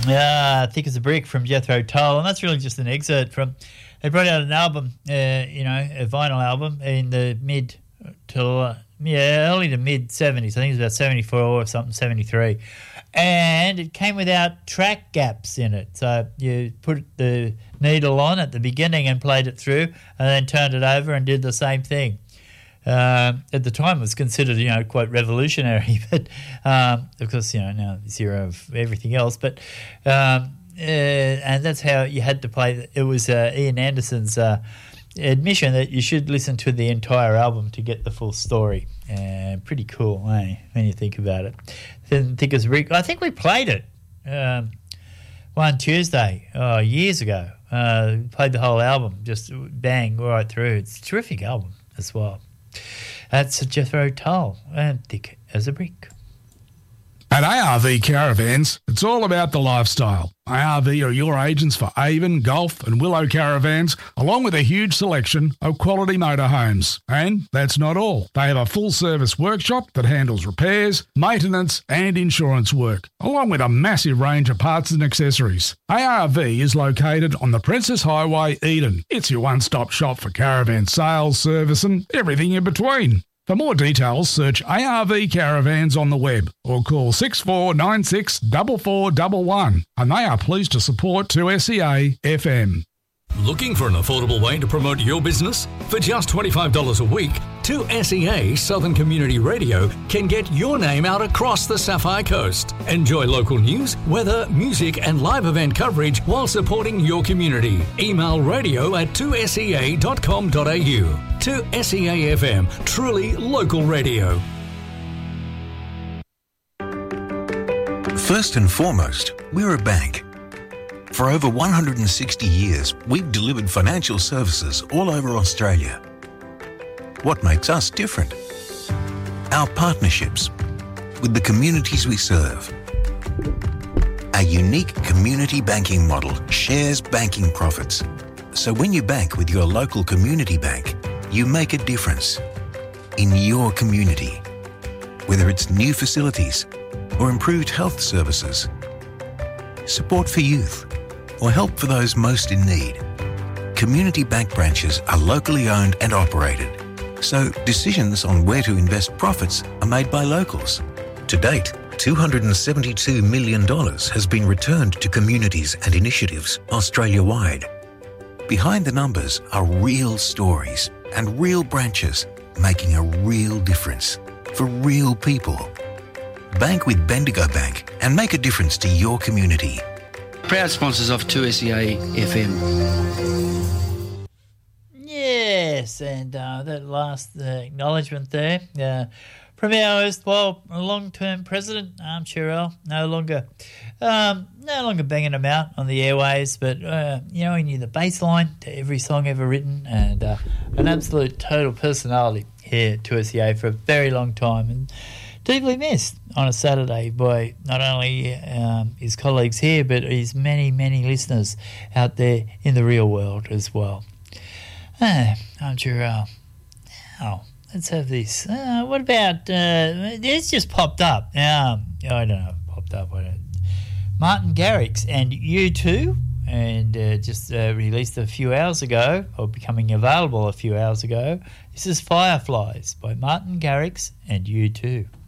Thick as a Brick from Jethro Tull, and that's really just an excerpt from. They brought out an album, a vinyl album in the early to mid 70s. I think it was about 74 or something, 73, and it came without track gaps in it. So you put the needle on at the beginning and played it through, and then turned it over and did the same thing. At the time, it was considered, quite revolutionary, but of course, now this era of everything else. But and that's how you had to play. It was Ian Anderson's admission that you should listen to the entire album to get the full story. Pretty cool, when you think about it. Then Thick as a Brick. I think we played it one Tuesday years ago. Played the whole album, just bang right through. It's a terrific album as well. That's Jethro Tull and Thick as a Brick. At ARV Caravans, it's all about the lifestyle. ARV are your agents for Avon, Gulf and Willow caravans, along with a huge selection of quality motorhomes. And that's not all. They have a full-service workshop that handles repairs, maintenance and insurance work, along with a massive range of parts and accessories. ARV is located on the Princess Highway, Eden. It's your one-stop shop for caravan sales, service and everything in between. For more details, search ARV Caravans on the web or call 6496 4411, and they are pleased to support 2SEA FM. Looking for an affordable way to promote your business? For just $25 a week, 2SEA Southern Community Radio can get your name out across the Sapphire Coast. Enjoy local news, weather, music and live event coverage while supporting your community. Email radio@2sea.com.au. 2SEA FM, truly local radio. First and foremost, we're a bank. For over 160 years, we've delivered financial services all over Australia. What makes us different? Our partnerships with the communities we serve. Our unique community banking model shares banking profits. So when you bank with your local community bank, you make a difference in your community. Whether it's new facilities or improved health services, support for youth, or help for those most in need. Community bank branches are locally owned and operated, so decisions on where to invest profits are made by locals. To date, $272 million has been returned to communities and initiatives Australia-wide. Behind the numbers are real stories and real branches making a real difference for real people. Bank with Bendigo Bank and make a difference to your community. Proud sponsors of 2SEA FM. Yes, and that last acknowledgement there from our erstwhile long-term president, Armchair Al, no longer banging them out on the airways, but he knew the bass line to every song ever written, and an absolute total personality here at 2SEA for a very long time, and deeply missed on a Saturday by not only his colleagues here, but his many, many listeners out there in the real world as well. Armchair Al. Now, let's have this. What about, this just popped up. I don't know, popped up. Martin Garrix and U2, and just released a few hours ago, or becoming available a few hours ago. This is Fireflies by Martin Garrix and U2.